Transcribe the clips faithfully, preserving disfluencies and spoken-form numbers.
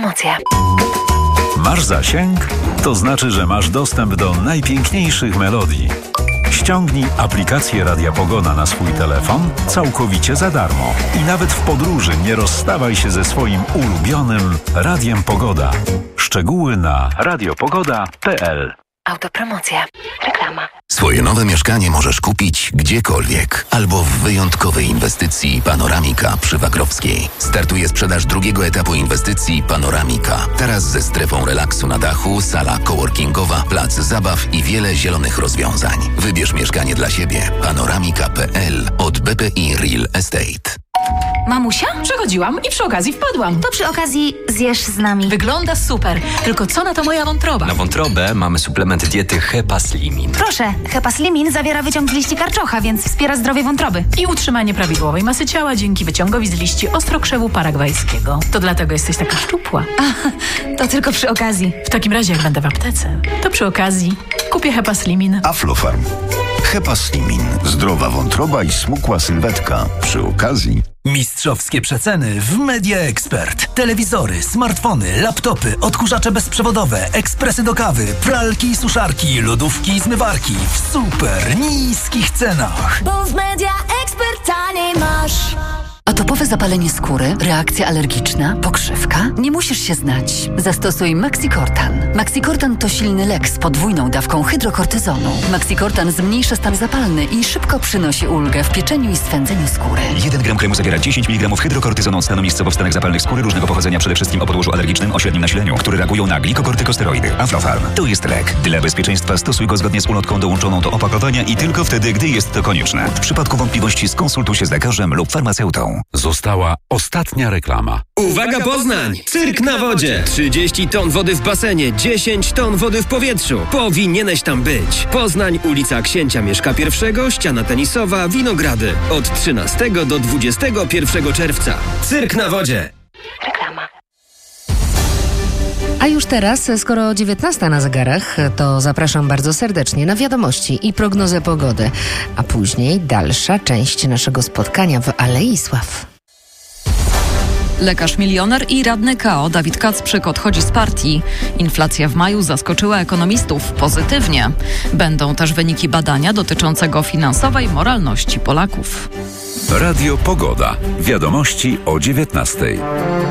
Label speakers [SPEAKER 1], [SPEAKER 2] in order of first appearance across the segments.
[SPEAKER 1] Autopromocje.
[SPEAKER 2] Masz zasięg? To znaczy, że masz dostęp do najpiękniejszych melodii. Ściągnij aplikację Radia Pogoda na swój telefon całkowicie za darmo. I nawet w podróży nie rozstawaj się ze swoim ulubionym Radiem Pogoda. Szczegóły na radiopogoda kropka p l.
[SPEAKER 1] Autopromocje. Reklama.
[SPEAKER 3] Swoje nowe mieszkanie możesz kupić gdziekolwiek albo w wyjątkowej inwestycji Panoramika przy Wagrowskiej. Startuje sprzedaż drugiego etapu inwestycji Panoramika. Teraz ze strefą relaksu na dachu, sala coworkingowa, plac zabaw i wiele zielonych rozwiązań. Wybierz mieszkanie dla siebie. panoramika kropka p l od B P I Real Estate.
[SPEAKER 4] Mamusia? Przechodziłam i przy okazji wpadłam.
[SPEAKER 5] To przy okazji zjesz z nami.
[SPEAKER 4] Wygląda super, tylko co na to moja wątroba?
[SPEAKER 6] Na wątrobę mamy suplement diety Hepaslimin.
[SPEAKER 5] Proszę, Hepaslimin zawiera wyciąg z liści karczocha, więc wspiera zdrowie wątroby.
[SPEAKER 4] I utrzymanie prawidłowej masy ciała dzięki wyciągowi z liści ostrokrzewu paragwajskiego. To dlatego jesteś taka szczupła.
[SPEAKER 5] A, to tylko przy okazji.
[SPEAKER 4] W takim razie, jak będę w aptece, to przy okazji kupię Hepaslimin.
[SPEAKER 7] Aflofarm. Hepaslimin. Zdrowa wątroba i smukła sylwetka. Przy okazji...
[SPEAKER 8] Mistrzowskie przeceny w Media Expert. Telewizory, smartfony, laptopy, odkurzacze bezprzewodowe, ekspresy do kawy, pralki i suszarki, lodówki i zmywarki w super niskich cenach.
[SPEAKER 9] Bo w Media Expert taniej masz.
[SPEAKER 10] Atopowe zapalenie skóry, reakcja alergiczna, pokrzywka? Nie musisz się znać. Zastosuj Maxicortan. Maxicortan to silny lek z podwójną dawką hydrokortyzonu. Maxicortan zmniejsza stan zapalny i szybko przynosi ulgę w pieczeniu i swędzeniu skóry.
[SPEAKER 11] jeden gram kremu zawiera dziesięć miligramów hydrokortyzonu, stanu miejscowo w stanach zapalnych skóry różnego pochodzenia, przede wszystkim o podłożu alergicznym o średnim nasileniu, które reagują na glikokortykosteroidy. Aflofarm to jest lek. Dla bezpieczeństwa stosuj go zgodnie z ulotką dołączoną do opakowania i tylko wtedy, gdy jest to konieczne. W przypadku wątpliwości skonsultuj się z lekarzem lub farmaceutą.
[SPEAKER 2] Została ostatnia reklama.
[SPEAKER 12] Uwaga Poznań! Cyrk na wodzie! trzydzieści ton wody w basenie, dziesięć ton wody w powietrzu. Powinieneś tam być. Poznań, ulica Księcia Mieszka I, ściana tenisowa, Winogrady. Od trzynastego do dwudziestego pierwszego czerwca. Cyrk na wodzie!
[SPEAKER 1] Reklama.
[SPEAKER 13] A już teraz, skoro dziewiętnasta na zegarach, to zapraszam bardzo serdecznie na wiadomości i prognozę pogody, a później dalsza część naszego spotkania w Alei Sław.
[SPEAKER 14] Lekarz milioner i radny K O Dawid Kacprzyk odchodzi z partii. Inflacja w maju zaskoczyła ekonomistów pozytywnie. Będą też wyniki badania dotyczącego finansowej moralności Polaków.
[SPEAKER 2] Radio Pogoda. Wiadomości o dziewiętnastej.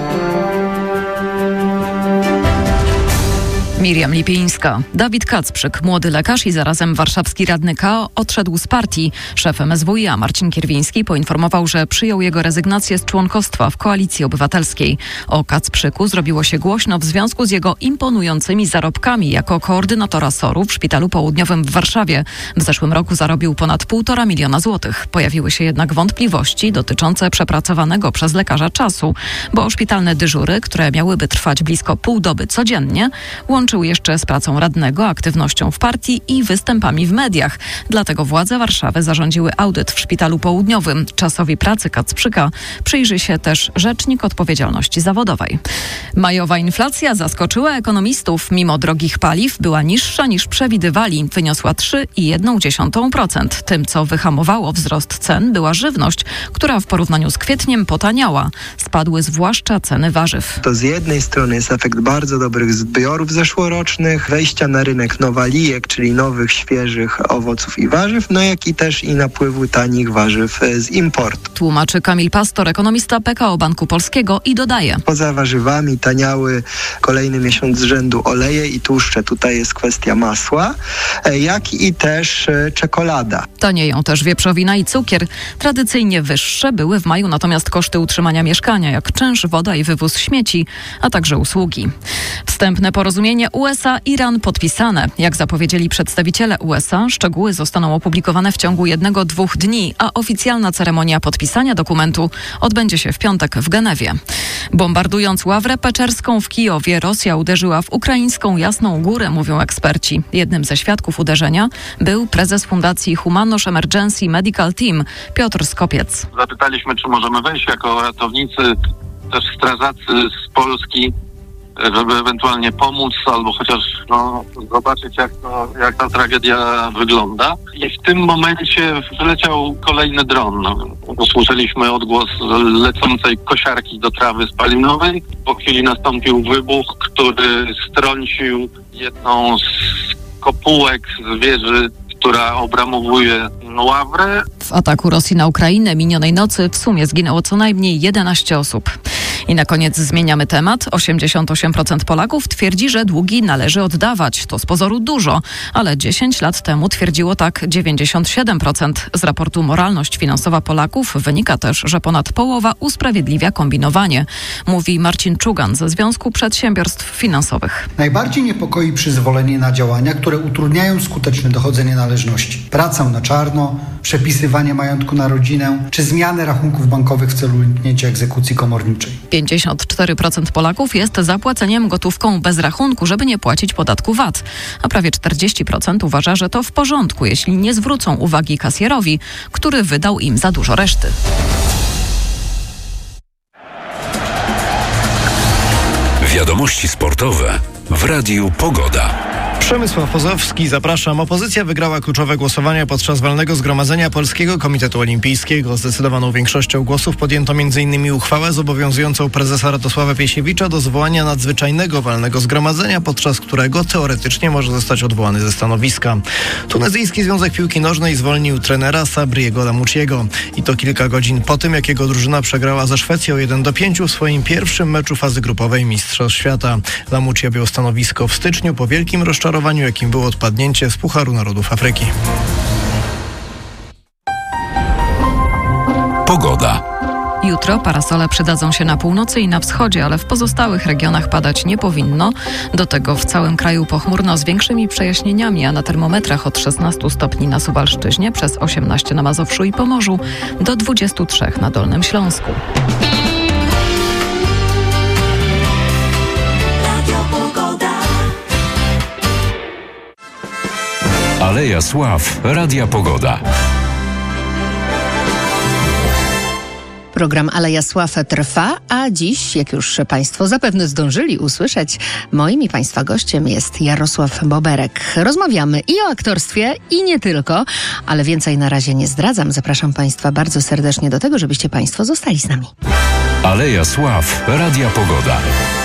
[SPEAKER 14] Miriam Lipińska. Dawid Kacprzyk, młody lekarz i zarazem warszawski radny K O, odszedł z partii. Szef M S W i A Marcin Kierwiński poinformował, że przyjął jego rezygnację z członkostwa w Koalicji Obywatelskiej. O Kacprzyku zrobiło się głośno w związku z jego imponującymi zarobkami jako koordynatora S O R-u w Szpitalu Południowym w Warszawie. W zeszłym roku zarobił ponad półtora miliona złotych. Pojawiły się jednak wątpliwości dotyczące przepracowanego przez lekarza czasu, bo szpitalne dyżury, które miałyby trwać blisko pół doby codziennie, łączył jeszcze z pracą radnego, aktywnością w partii i występami w mediach. Dlatego władze Warszawy zarządziły audyt w Szpitalu Południowym. Czasowi pracy Kacprzyka przyjrzy się też Rzecznik Odpowiedzialności Zawodowej. Majowa inflacja zaskoczyła ekonomistów. Mimo drogich paliw była niższa niż przewidywali. Wyniosła trzy przecinek jedna procent. Tym, co wyhamowało wzrost cen, była żywność, która w porównaniu z kwietniem potaniała. Spadły zwłaszcza ceny warzyw.
[SPEAKER 15] To z jednej strony jest efekt bardzo dobrych zbiorów zeszłorocznych, wejścia na rynek nowalijek, czyli nowych, świeżych owoców i warzyw, no jak i też i napływu tanich warzyw z importu.
[SPEAKER 14] Tłumaczy Kamil Pastor, ekonomista P K O Banku Polskiego i dodaje.
[SPEAKER 15] Poza warzywami taniały kolejny miesiąc z rzędu oleje i tłuszcze, tutaj jest kwestia masła, jak i też czekolada.
[SPEAKER 14] Tanieją też wieprzowina i cukier. Tradycyjnie wyższe były w maju natomiast koszty utrzymania mieszkania, jak czynsz, woda i wywóz śmieci, a także usługi. Wstępne porozumienie U S A-Iran podpisane. Jak zapowiedzieli przedstawiciele U S A, szczegóły zostaną opublikowane w ciągu jednego, dwóch dni, a oficjalna ceremonia podpisania dokumentu odbędzie się w piątek w Genewie. Bombardując ławrę Peczerską w Kijowie, Rosja uderzyła w ukraińską Jasną Górę, mówią eksperci. Jednym ze świadków uderzenia był prezes Fundacji Humanosz Emergency Medical Team Piotr Skopiec.
[SPEAKER 16] Zapytaliśmy, czy możemy wejść jako ratownicy, też strażacy z Polski. żeby ewentualnie pomóc albo chociaż no, zobaczyć, jak, to, jak ta tragedia wygląda. I w tym momencie wleciał kolejny dron. Usłyszeliśmy odgłos lecącej kosiarki do trawy spalinowej. Po chwili nastąpił wybuch, który strącił jedną z kopułek z wieży, która obramowuje Ławrę.
[SPEAKER 14] W ataku Rosji na Ukrainę minionej nocy w sumie zginęło co najmniej jedenaście osób. I na koniec zmieniamy temat. osiemdziesiąt osiem procent Polaków twierdzi, że długi należy oddawać. To z pozoru dużo, ale dziesięć lat temu twierdziło tak dziewięćdziesiąt siedem procent. Z raportu Moralność finansowa Polaków wynika też, że ponad połowa usprawiedliwia kombinowanie. Mówi Marcin Czugan ze Związku Przedsiębiorstw Finansowych.
[SPEAKER 17] Najbardziej niepokoi przyzwolenie na działania, które utrudniają skuteczne dochodzenie należności. Pracę na czarno, przepisywanie majątku na rodzinę, czy zmianę rachunków bankowych w celu uniknięcia egzekucji komorniczej.
[SPEAKER 14] pięćdziesiąt cztery procent Polaków jest za płaceniem gotówką bez rachunku, żeby nie płacić podatku V A T, a prawie czterdzieści procent uważa, że to w porządku, jeśli nie zwrócą uwagi kasjerowi, który wydał im za dużo reszty.
[SPEAKER 2] Wiadomości sportowe w Radiu Pogoda.
[SPEAKER 18] Przemysław Pozowski, zapraszam. Opozycja wygrała kluczowe głosowania podczas walnego zgromadzenia Polskiego Komitetu Olimpijskiego. Zdecydowaną większością głosów podjęto między innymi uchwałę zobowiązującą prezesa Radosława Piesiewicza do zwołania nadzwyczajnego walnego zgromadzenia, podczas którego teoretycznie może zostać odwołany ze stanowiska. Tunezyjski Związek Piłki Nożnej zwolnił trenera Sabriego Lamouchiego. I to kilka godzin po tym, jak jego drużyna przegrała ze Szwecją jeden do pięciu w swoim pierwszym meczu fazy grupowej Mistrzostw Świata. Lamouchi objął stanowisko w styczniu po wielkim rozczarowaniu, jakim było odpadnięcie z Pucharu Narodów Afryki.
[SPEAKER 2] Pogoda.
[SPEAKER 14] Jutro parasole przydadzą się na północy i na wschodzie, ale w pozostałych regionach padać nie powinno. Do tego w całym kraju pochmurno z większymi przejaśnieniami, a na termometrach od szesnastu stopni na Suwalszczyźnie, przez osiemnaście na Mazowszu i Pomorzu, do dwudziestu trzech na Dolnym Śląsku.
[SPEAKER 2] Aleja Sław, Radia Pogoda.
[SPEAKER 13] Program Aleja Sław trwa, a dziś, jak już Państwo zapewne zdążyli usłyszeć, moim i Państwa gościem jest Jarosław Boberek. Rozmawiamy i o aktorstwie, i nie tylko, ale więcej na razie nie zdradzam. Zapraszam Państwa bardzo serdecznie do tego, żebyście Państwo zostali z nami.
[SPEAKER 2] Aleja Sław, Radia Pogoda.